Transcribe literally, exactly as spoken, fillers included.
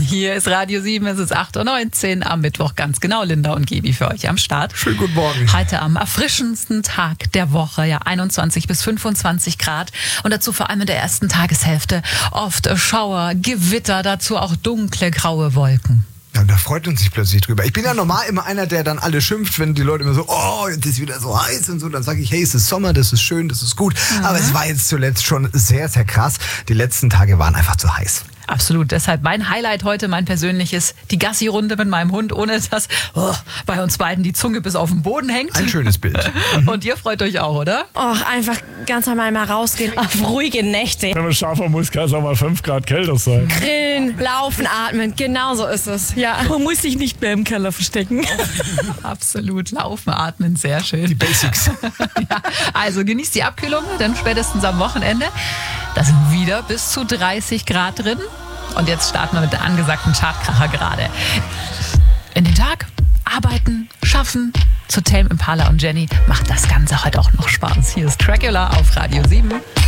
Hier ist Radio sieben, es ist acht Uhr neunzehn am Mittwoch, ganz genau. Linda und Gebi für euch am Start. Schönen guten Morgen. Heute am erfrischendsten Tag der Woche, ja, einundzwanzig bis fünfundzwanzig Grad und dazu vor allem in der ersten Tageshälfte oft Schauer, Gewitter, dazu auch dunkle, graue Wolken. Ja, und da freut uns sich plötzlich drüber. Ich bin ja normal immer einer, der dann alle schimpft, wenn die Leute immer so, oh, jetzt ist wieder so heiß und so. Dann sage ich, hey, es ist Sommer, das ist schön, das ist gut. Mhm. Aber es war jetzt zuletzt schon sehr, sehr krass. Die letzten Tage waren einfach zu heiß. Absolut, deshalb mein Highlight heute, mein persönliches, die Gassi-Runde mit meinem Hund, ohne dass oh, bei uns beiden die Zunge bis auf den Boden hängt. Ein schönes Bild. Und ihr freut euch auch, oder? Oh, einfach ganz normal mal rausgehen. Auf ruhige Nächte. Wenn man scharfer muss, kann es auch mal fünf Grad kälter sein. Grillen, laufen, atmen, genau so ist es. Ja. Man muss sich nicht mehr im Keller verstecken. Absolut, laufen, atmen, sehr schön. Die Basics. Ja, also genießt die Abkühlung, dann spätestens am Wochenende. Da sind wieder bis zu dreißig Grad drin. Und jetzt starten wir mit der angesagten Chartkracher gerade. In den Tag, arbeiten, schaffen. Zu Tame Impala und Jenny macht das Ganze heute auch noch Spaß. Hier ist Dracula auf Radio sieben.